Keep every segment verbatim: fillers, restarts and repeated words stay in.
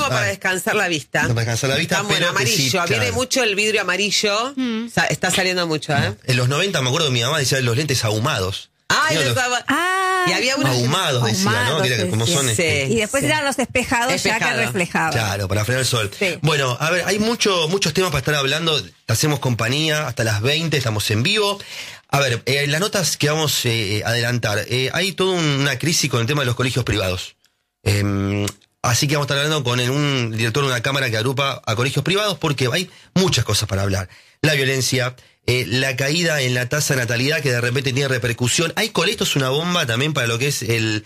como para descansar la vista. Para descansar la vista, está pero bueno, amarillo. Sí, claro. Viene mucho el vidrio amarillo. Mm. Está saliendo mucho, ¿eh? En los noventa me acuerdo que mi mamá decía los lentes ahumados. Ah, los, los, ah, y había unos ahumados, decía, ahumados, ¿no? Que era, como sí, son sí, este. Y después sí. eran los espejados Espejado. ya que reflejaban. Claro, para frenar el sol. Sí. Bueno, a ver, hay mucho, muchos temas para estar hablando. Te hacemos compañía hasta las veinte, estamos en vivo. A ver, eh, las notas que vamos a eh, adelantar. Eh, hay toda una crisis con el tema de los colegios privados. Eh, así que vamos a estar hablando con el, un director de una cámara que agrupa a colegios privados porque hay muchas cosas para hablar. La violencia, eh, la caída en la tasa de natalidad que de repente tiene repercusión. Hay colegios, una bomba también para lo que es el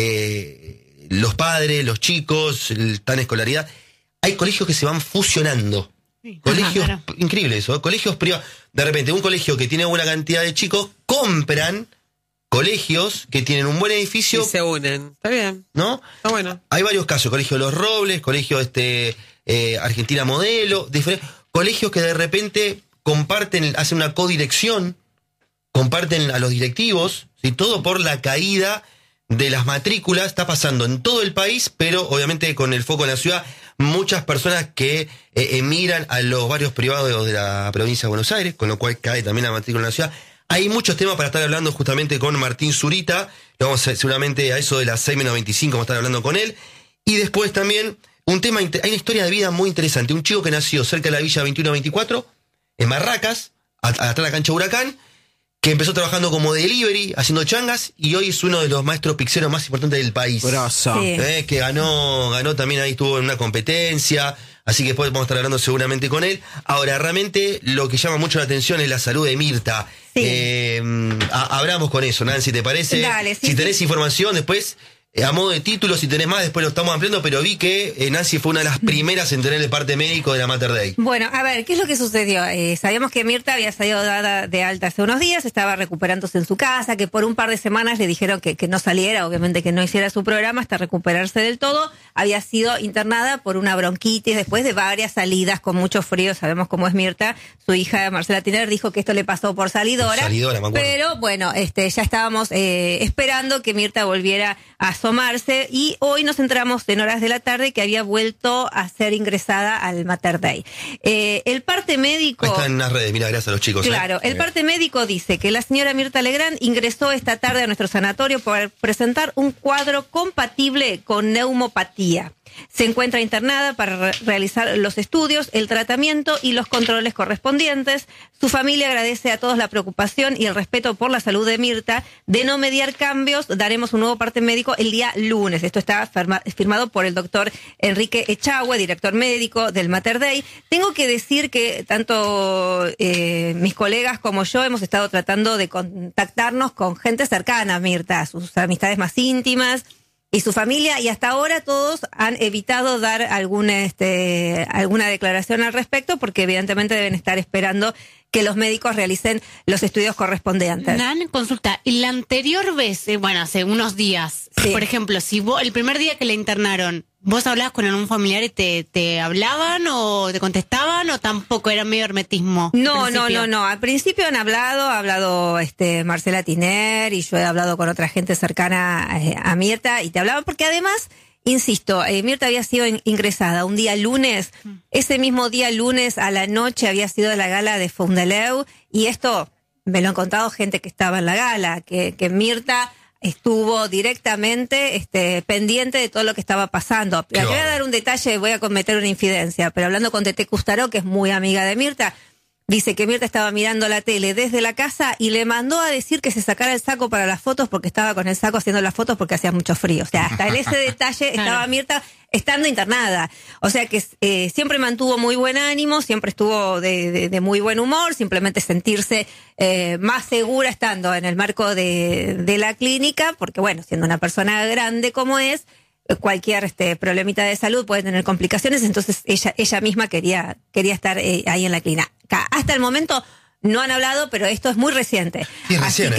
eh, los padres, los chicos, el tan escolaridad. Hay colegios que se van fusionando. Sí. Colegios, Ajá, claro. increíble eso, ¿eh? Colegios privados. De repente, un colegio que tiene buena cantidad de chicos, compran colegios que tienen un buen edificio. Y se unen. Está bien. ¿No? Está bueno. Hay varios casos. Colegio Los Robles, Colegio este eh, Argentina Modelo, diferentes colegios que de repente comparten, hacen una codirección, comparten a los directivos, ¿sí? Todo por la caída de las matrículas. Está pasando en todo el país, pero obviamente con el foco en la ciudad. Muchas personas que eh, emigran a los barrios privados de la provincia de Buenos Aires, con lo cual cae también la matrícula en la ciudad. Hay muchos temas para estar hablando justamente con Martín Zurita. Vamos a, seguramente a eso de las seis menos veinticinco vamos a estar hablando con él. Y después también un tema, hay una historia de vida muy interesante. Un chico que nació cerca de la Villa veintiuno veinticuatro, en Barracas, hasta la cancha Huracán, que empezó trabajando como delivery, haciendo changas, y hoy es uno de los maestros pizzeros más importantes del país. Sí. Eh, que ganó, ganó también ahí, estuvo en una competencia, así que después vamos a estar hablando seguramente con él. Ahora, realmente lo que llama mucho la atención es la salud de Mirta. Sí. Eh, a, hablamos con eso, Nancy, ¿te parece? Dale, sí, si tenés sí. información, después... A modo de título, si tenés más, después lo estamos ampliando, pero vi que eh, Nancy fue una de las primeras en tener el parte médico de la Mater Dei. Bueno, a ver, ¿qué es lo que sucedió? Eh, sabíamos que Mirta había salido dada de alta hace unos días, estaba recuperándose en su casa, que por un par de semanas le dijeron que, que no saliera, obviamente que no hiciera su programa hasta recuperarse del todo. Había sido internada por una bronquitis después de varias salidas con mucho frío. Sabemos cómo es Mirta. Su hija Marcela Tiner dijo que esto le pasó por salidora. Por salidora, me acuerdo. Pero bueno, este, ya estábamos eh, esperando que Mirta volviera a asomarse, y hoy nos enteramos en horas de la tarde que había vuelto a ser ingresada al Mater Dei. Eh, el parte médico... Ahí está en las redes, mira, gracias a los chicos. Claro, ¿eh? el parte médico dice que la señora Mirta Legrand ingresó esta tarde a nuestro sanatorio por presentar un cuadro compatible con neumopatía. Se encuentra internada para re- realizar los estudios, el tratamiento y los controles correspondientes. Su familia agradece a todos la preocupación y el respeto por la salud de Mirta. De no mediar cambios, daremos un nuevo parte médico el día lunes. Esto está firma- firmado por el doctor Enrique Echagüe, director médico del Mater Dei. Tengo que decir que tanto eh, mis colegas como yo hemos estado tratando de contactarnos con gente cercana a Mirta, sus amistades más íntimas y su familia, y hasta ahora todos han evitado dar alguna, este, alguna declaración al respecto, porque evidentemente deben estar esperando que los médicos realicen los estudios correspondientes. Nan, consulta, y la anterior vez, eh, bueno, hace unos días, Sí. por ejemplo, si vos, el primer día que la internaron, ¿vos hablabas con algún familiar y te, te hablaban o te contestaban, o tampoco era medio hermetismo? No, al no, principio? no, no. Al principio han hablado, ha hablado este Marcela Tiner, y yo he hablado con otra gente cercana eh, a Mirta, y te hablaban porque además, insisto, eh, Mirta había sido in- ingresada un día lunes. Ese mismo día lunes a la noche había sido la gala de Fondeleu, y esto me lo han contado gente que estaba en la gala, que, que Mirta estuvo directamente este, pendiente de todo lo que estaba pasando. Le voy a dar un detalle, voy a cometer una infidencia, pero hablando con Tete Custaró, que es muy amiga de Mirta, dice que Mirta estaba mirando la tele desde la casa y le mandó a decir que se sacara el saco para las fotos, porque estaba con el saco haciendo las fotos porque hacía mucho frío. O sea, hasta en ese detalle estaba Claro. Mirta estando internada. O sea que eh, siempre mantuvo muy buen ánimo, siempre estuvo de, de, de muy buen humor, simplemente sentirse eh, más segura estando en el marco de, de la clínica, porque bueno, siendo una persona grande como es, cualquier este problemita de salud puede tener complicaciones, entonces ella ella misma quería quería estar eh, ahí en la clínica. Hasta el momento no han hablado, pero esto es muy reciente. Sí, recién, Así que ¿eh?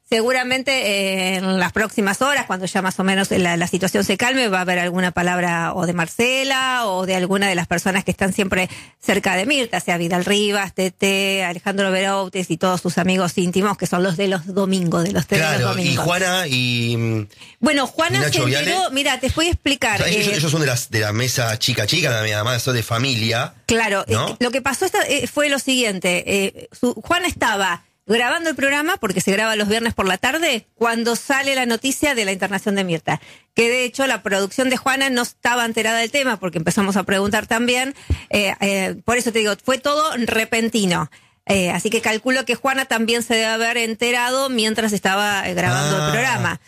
seguramente eh, en las próximas horas, cuando ya más o menos la, la situación se calme, va a haber alguna palabra o de Marcela o de alguna de las personas que están siempre cerca de Mirta, sea Vidal Rivas, Tete, Alejandro Berautes y todos sus amigos íntimos, que son los de los domingos, de los tres Claro, de los domingos. y Juana y... Bueno, Juana Nacho se enteró, Viale. mira, te voy a explicar. O sea, ellos, eh, ellos son de, las, de la mesa chica chica también, además son de familia. Claro, ¿no? eh, lo que pasó esta, eh, fue lo siguiente. Eh, su, Juana estaba grabando el programa, porque se graba los viernes por la tarde, cuando sale la noticia de la internación de Mirta. Que de hecho la producción de Juana no estaba enterada del tema, porque empezamos a preguntar también. Eh, eh, por eso te digo, fue todo repentino. Eh, así que calculo que Juana también se debe haber enterado mientras estaba eh, grabando Ah. el programa.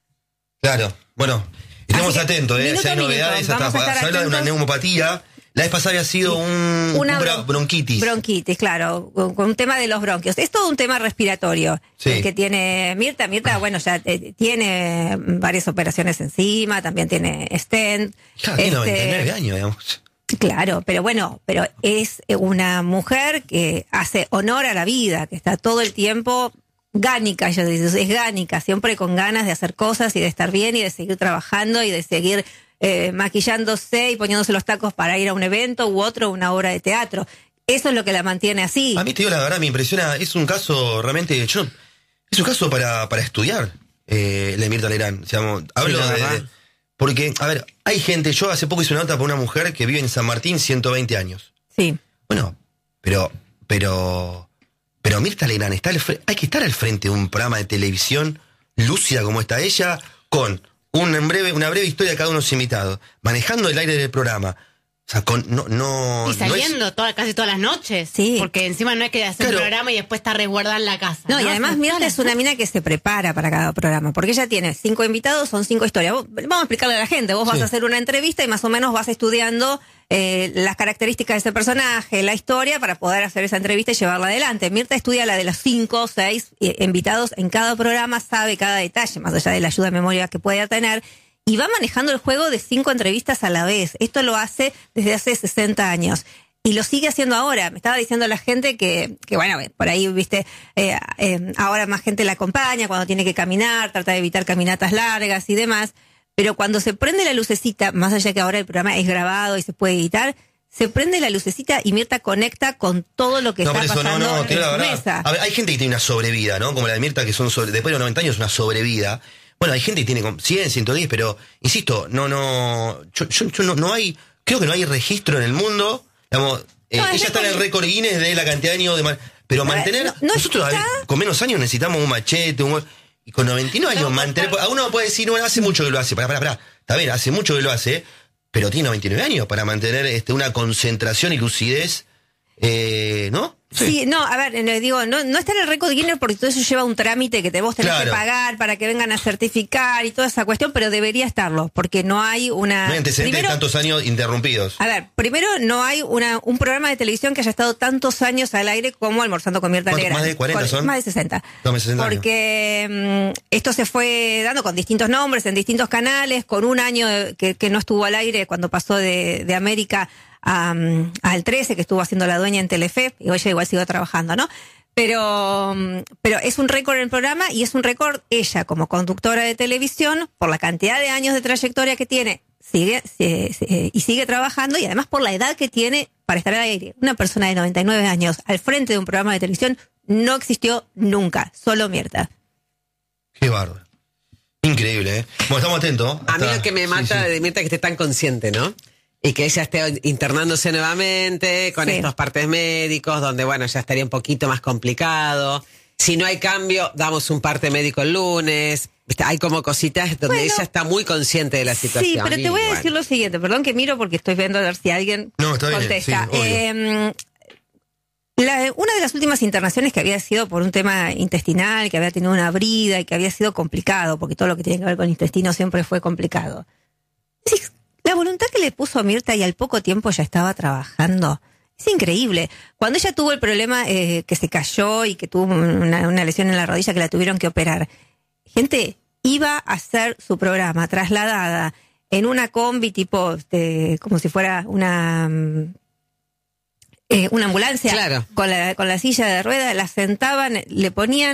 Claro, bueno, estemos Así que, atentos, ¿eh? minuto Si hay a minuto, novedades, vamos hasta a estar se habla de una atentos. neumopatía. La vez pasada había sido un, Una un bra- bron- bronquitis. Bronquitis, claro, con, con un tema de los bronquios. Es todo un tema respiratorio Sí. el que tiene Mirta. Mirta, bueno, ya eh, tiene varias operaciones encima, también tiene stent. Ya, tiene Este, noventa y nueve años, digamos. Claro, pero bueno, pero es una mujer que hace honor a la vida, que está todo el tiempo gánica, ella dice, es gánica, siempre con ganas de hacer cosas y de estar bien y de seguir trabajando y de seguir eh, maquillándose y poniéndose los tacos para ir a un evento u otro, una obra de teatro. Eso es lo que la mantiene así. A mí, te digo la verdad, me impresiona, es un caso realmente, yo, es un caso para, para estudiar, eh, la de Mirta Legrand. O sea, hablo la de, verdad. de- porque, a ver, hay gente, yo hace poco hice una nota por una mujer que vive en San Martín ciento veinte años. Sí. Bueno, pero, pero, pero Mirta Legrand está al fre- hay que estar al frente de un programa de televisión lúcida como está ella, con una breve, una breve historia de cada uno de sus invitados, manejando el aire del programa. O sea, con, no, no, Y no es- saliendo toda, casi todas las noches. Sí. Porque encima no es que hacer Claro. un programa y después está resguardada en la casa. No, y además Mirta es una mina que se prepara para cada programa, porque ella tiene cinco invitados, son cinco historias. Vos- vamos a explicarle a la gente, vos vas Sí. a hacer una entrevista y más o menos vas estudiando eh, las características de ese personaje, la historia, para poder hacer esa entrevista y llevarla adelante. Mirta estudia la de los cinco o seis eh, invitados en cada programa, sabe cada detalle, más allá de la ayuda de memoria que pueda tener, y va manejando el juego de cinco entrevistas a la vez. Esto lo hace desde hace sesenta años. Y lo sigue haciendo ahora. Me estaba diciendo la gente que, que bueno, por ahí, viste, eh, eh, ahora más gente la acompaña cuando tiene que caminar, trata de evitar caminatas largas y demás. Pero cuando se prende la lucecita, más allá que ahora el programa es grabado y se puede editar, se prende la lucecita y Mirta conecta con todo lo que No, está por eso, no, pasando no, en te digo la su verdad. mesa. A ver, hay gente que tiene una sobrevida, ¿no? Como la de Mirta, que son sobre, después de los noventa años es una sobrevida. Bueno, hay gente que tiene como cien, ciento diez, pero, insisto, no, no, yo, yo, yo no, no hay, creo que no hay registro en el mundo, digamos, eh, No, es ella está en el récord. récord Guinness de la cantidad de años de... man- Pero A ver, mantener, no- no nosotros a ver, está- con menos años necesitamos un machete, un... Y con noventa y nueve años mantener... A uno puede decir, no, hace mucho que lo hace, pará, pará, pará, está bien, hace mucho que lo hace, pero tiene noventa y nueve años para mantener este, una concentración y lucidez, eh, ¿no? Sí. no, a ver, eh, digo, no, no está en el récord Guinness porque todo eso lleva un trámite que te vos tenés Claro. que pagar para que vengan a certificar y toda esa cuestión, pero debería estarlo, porque no hay una... No hay antecedentes Primero, de tantos años interrumpidos. a ver, primero no hay una un programa de televisión que haya estado tantos años al aire como Almorzando con Mirta ¿Cuánto? Legrand. ¿Más de cuarenta Con- son? Más de sesenta. No, más de sesenta años. Porque mm, esto se fue dando con distintos nombres, en distintos canales, con un año eh, que, que no estuvo al aire cuando pasó de, de América a, mm, al trece, que estuvo haciendo la dueña en Telefe, y ella igual siguió trabajando, ¿no? Pero, mm, pero es un récord en el programa y es un récord ella como conductora de televisión por la cantidad de años de trayectoria que tiene, sigue se- se- y sigue trabajando, y además por la edad que tiene para estar al aire. Una persona de noventa y nueve años al frente de un programa de televisión no existió nunca, solo Mirta. Qué bárbaro. Increíble, ¿eh? Bueno, estamos atentos. A mí Hasta- lo que me sí, mata sí. de Mirta es que esté tan consciente, ¿no? Y que ella esté internándose nuevamente con Sí. estos partes médicos, donde, bueno, ya estaría un poquito más complicado. Si no hay cambio, damos un parte médico el lunes. ¿Viste? Hay como cositas donde Bueno. ella está muy consciente de la situación. Sí, pero te y voy a bueno. decir lo siguiente, perdón que miro porque estoy viendo a ver si alguien No, está bien, contesta. sí, obvio. Eh, la- una de las últimas internaciones que había sido por un tema intestinal, que había tenido una brida y que había sido complicado, porque todo lo que tiene que ver con intestino siempre fue complicado. Sí, la voluntad que le puso a Mirta y al poco tiempo ya estaba trabajando. Es increíble. Cuando ella tuvo el problema eh, que se cayó y que tuvo una, una lesión en la rodilla que la tuvieron que operar, gente iba a hacer su programa trasladada en una combi tipo, este, como si fuera una mm, eh, una ambulancia, Claro. con la con la silla de ruedas, la sentaban, le ponían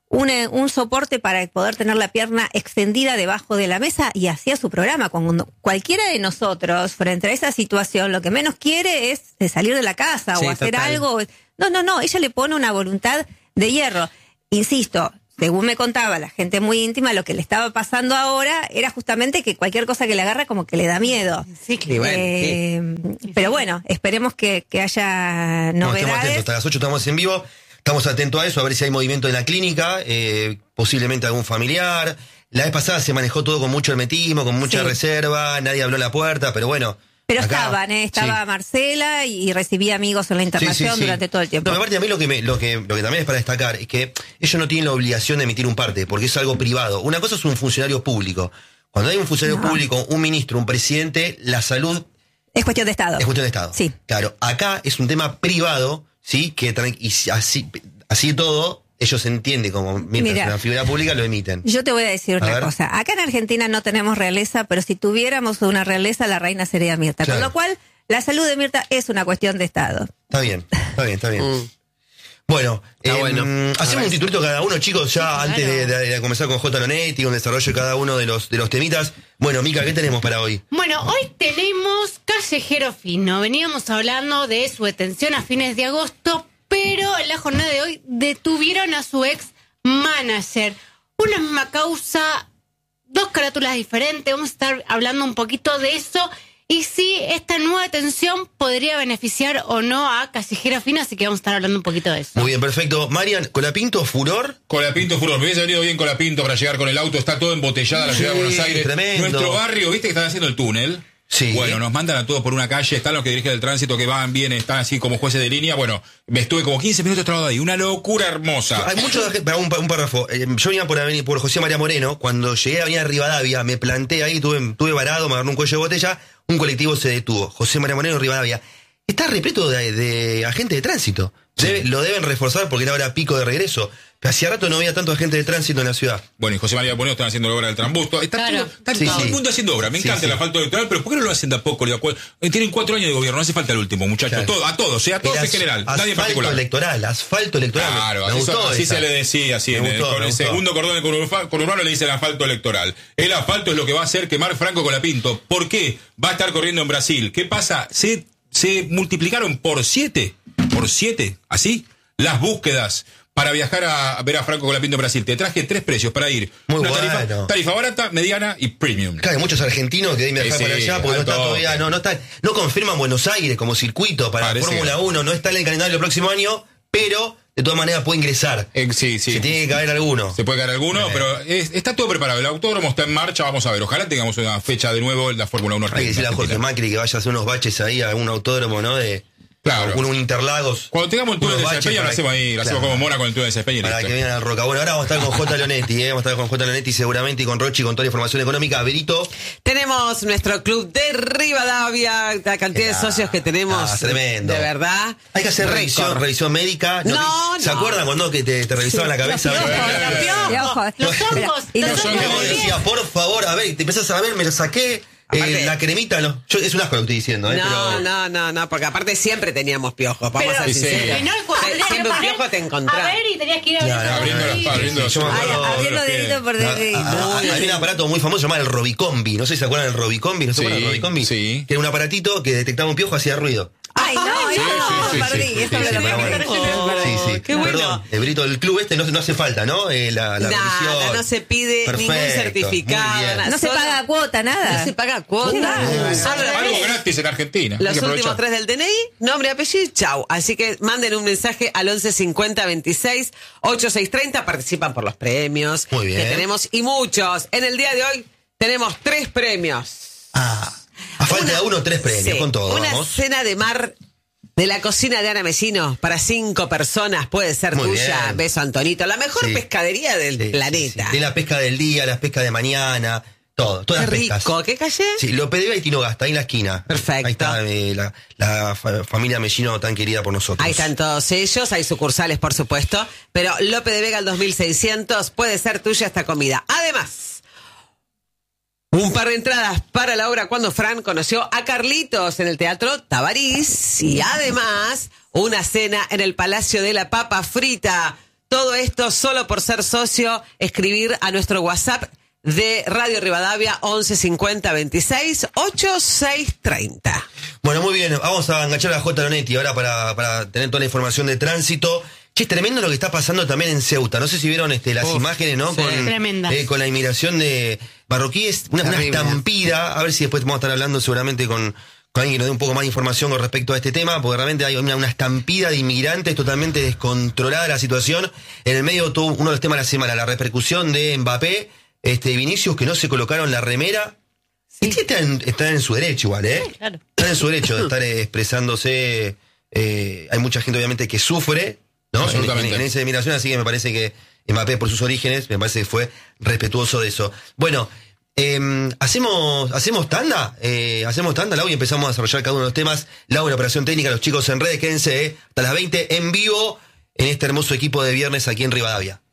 un, un soporte para poder tener la pierna extendida debajo de la mesa y hacía su programa. Cuando cualquiera de nosotros, frente a esa situación, lo que menos quiere es salir de la casa Sí, o hacer total. algo. No, no, no, ella le pone una voluntad de hierro. Insisto, según me contaba la gente muy íntima, lo que le estaba pasando ahora era justamente que cualquier cosa que le agarra como que le da miedo. Sí, que bueno, Eh, Pero bueno, esperemos que, que haya No, estamos atentos, novedades. hasta las ocho estamos en vivo, estamos atentos a eso, a ver si hay movimiento en la clínica, eh, posiblemente algún familiar. La vez pasada se manejó todo con mucho hermetismo, con mucha Sí. reserva, nadie habló a la puerta, pero bueno. Pero acá- estaban, ¿eh? Estaba sí. Marcela y recibía amigos en la Sí, internación sí, sí. durante todo el tiempo. No, aparte a mí lo que, me, lo, que, lo que también es para destacar es que ellos no tienen la obligación de emitir un parte, porque es algo privado. Una cosa es un funcionario público. Cuando hay un funcionario No. público, un ministro, un presidente, la salud Es cuestión de Estado. es cuestión de Estado. Sí. Claro, acá es un tema privado, ¿sí? Que tran- y si- así, así todo, ellos entienden como mientras Mira. es una figura pública lo emiten. Yo te voy a decir A una ver. cosa. Acá en Argentina no tenemos realeza, pero si tuviéramos una realeza, la reina sería Mirta. Claro. Con lo cual, la salud de Mirta es una cuestión de Estado. Está bien, está bien, está bien. Mm. Bueno, Está eh, bueno. hacemos un titulito cada uno, chicos, ya claro. antes de, de- de comenzar con J. Lonetti, un desarrollo de cada uno de los, de los temitas. Bueno, Mica, ¿qué tenemos para hoy? Bueno, hoy tenemos Callejero Fino. Veníamos hablando de su detención a fines de agosto, pero en la jornada de hoy detuvieron a su ex manager. Una misma causa, dos carátulas diferentes. Vamos a estar hablando un poquito de eso y si esta nueva detención podría beneficiar o no a Callejero Fino, así que vamos a estar hablando un poquito de eso. Muy bien, perfecto. Marian, Colapinto, furor. Colapinto Furor, me hubiese venido bien Colapinto para llegar con el auto, está todo embotellada la ciudad de Sí, Buenos Aires. tremendo. Nuestro barrio, viste que están haciendo el túnel. Sí. Bueno, nos mandan a todos por una calle, están los que dirigen el tránsito, que van, vienen, están así como jueces de línea. Bueno, me estuve como quince minutos trabado ahí, una locura hermosa. Hay mucho, para un, un párrafo. Eh, Yo venía por, avenida- por José María Moreno. Cuando llegué a Avenida Rivadavia, me planté ahí, tuve, tuve varado, me agarró un cuello de botella. Un colectivo se detuvo. José María Moreno, Rivadavia. Está repleto de, de agentes de tránsito. Debe- lo deben reforzar porque era hora pico de regreso. Pero hacía rato no había tanto agente de tránsito en la ciudad. Bueno, y José María Boneo están haciendo la obra del Trambusto. Está, Claro. todo, está Sí, todo sí. el mundo haciendo obra. Me Sí, encanta sí. el asfalto electoral, pero ¿por qué no lo hacen de a poco? Digo, cu- eh, Tienen cuatro años de gobierno, no hace falta el último, muchachos. Claro. Todo, a todos, eh, a todos El en as- general, nadie en asfalto particular. electoral, asfalto electoral. Claro, me así, gustó así esa. se le decía, así Me en el- gustó, con me el gustó. segundo cordón conurba- conurbano le dicen asfalto electoral. El asfalto es lo que va a hacer quemar Franco Colapinto. ¿Por qué? Va a estar corriendo en Brasil. ¿Qué pasa? Se, se multiplicaron por siete, por siete, así, las búsquedas para viajar a ver a Franco Colapinto en Brasil. Te traje tres precios para ir. Muy Una bueno. tarifa, tarifa barata, mediana y premium. Claro, hay muchos argentinos que deben viajar Sí, para sí, allá porque no al están toque. todavía, no, no están, no confirman Buenos Aires como circuito para Parece Fórmula que- uno, no está en el calendario del próximo año, pero de todas maneras puede ingresar. Eh, sí, sí. Se tiene que caer alguno. Se puede caer alguno, Eh. pero es- está todo preparado. El autódromo está en marcha, vamos a ver. Ojalá tengamos una fecha de nuevo en la Fórmula uno Hay que Argentina. decirle a Jorge Macri que vaya a hacer unos baches ahí a un autódromo, ¿no? De Claro. un, un Interlagos. Cuando tengamos el túnel de unos baches Cespeña, lo para- hacemos ahí, lo hacemos Claro. como Mona con el túnel de Cespeña y Para listo. que vengan al Roca. Bueno, ahora vamos a estar con J. Leonetti, ¿eh? Vamos a estar con J. Leonetti seguramente y con Rochi con toda la información económica. Berito. Tenemos nuestro club de Rivadavia, la cantidad de Ah, socios que tenemos. ah, tremendo. De verdad. Hay que hacer Récord. revisión, revisión médica. No, ¿Se no. acuerdan cuando que te, te revisaban la cabeza? Los piojos, Eh, los piojos. Los ojos, Y los los ojos. Que Los vos ojos. decías, por favor, a ver, te empezás a ver, me lo saqué. eh, Aparte- la cremita, no. Yo, es un asco lo que estoy diciendo, ¿eh? No, pero, no, no, no, porque aparte siempre teníamos piojos, vamos Pero- a ser Sí. sinceros. Y no, cuando Sie- tenías que siempre un poner- piojo te A encontrás. ver, y tenías que ir a ver. Claro, Abriendo las Sí, abriendo sí, los yo me ojos. acuerdo. Ay, abriendo los pies. dedito por Ah, dedito. ah, ah, había un aparato muy famoso llamado el Robicombi. No sé si se acuerdan del Robicombi. ¿No se Sí, acuerdan del Robicombi? sí. Que era un aparatito que detectaba un piojo, hacía ruido. Ay, no, eso sí, no, sí, lo sí, perdí, sí, eso sí, lo sí, perdí. pero bueno. Oh, Sí, sí. qué bueno. Perdón, el Brito del club este no, no hace falta, ¿no? Eh, la, la Nada, revisión. no se pide ningún Perfecto, certificado. muy bien. nada, No se solo- paga cuota, nada. No se paga cuota. Claro. Solo Algo gratis en Argentina. hay los que últimos aprovechar. tres del D N I, nombre, apellido, chau. Así que manden un mensaje al once cincuenta veintiséis ochenta y seis treinta, participan por los premios Muy bien. que tenemos y muchos. En el día de hoy tenemos tres premios. Ah, a falta de uno, tres premios, Sí, con todo, una vamos. cena de mar de la cocina de Ana Mesino para cinco personas, puede ser Muy tuya. bien. Beso, Antonito. La mejor Sí. pescadería del Sí, sí, planeta. sí. De la pesca del día, las pescas de mañana, todo, todas Qué las pescas. rico, ¿qué calle? Sí, Lope de Vega y Tinogasta, ahí en la esquina. Perfecto. Ahí está eh, la, la fa- familia Mellino tan querida por nosotros. Ahí están todos ellos, hay sucursales por supuesto, pero Lope de Vega al dos mil seiscientos puede ser tuya esta comida. Además, un par de entradas para la obra Cuando Fran conoció a Carlitos en el Teatro Tabarís y además una cena en el Palacio de la Papa Frita. Todo esto solo por ser socio, escribir a nuestro WhatsApp de Radio Rivadavia once cincuenta veintiséis ochenta y seis treinta. Bueno, muy bien, vamos a enganchar a J. Lonetti ahora para, para tener toda la información de tránsito. Che, es tremendo lo que está pasando también en Ceuta. No sé si vieron este, las Uf, imágenes, ¿no? sí. Con, Tremenda. eh, con la inmigración de Marroquí. Es una, una Terrible. estampida. A ver si después vamos a estar hablando seguramente con, con alguien que nos dé un poco más de información con respecto a este tema, porque realmente hay una, una estampida de inmigrantes totalmente descontrolada la situación. En el medio tuvo uno de los temas de la semana, la repercusión de Mbappé, este, Vinicius, que no se colocaron la remera. Sí. Este está en, está en su derecho igual, ¿eh? Sí, claro. Está en su derecho de estar eh, expresándose. Eh, hay mucha gente obviamente que sufre, ¿no? En, Absolutamente. en- en esa inmigración, así que me parece que Mbappé por sus orígenes, me parece que fue respetuoso de eso. Bueno, eh, hacemos hacemos tanda, eh, hacemos tanda, Lau, y empezamos a desarrollar cada uno de los temas. Lau, en operación técnica, los chicos en redes, quédense eh, hasta las veinte en vivo en este hermoso equipo de viernes aquí en Rivadavia.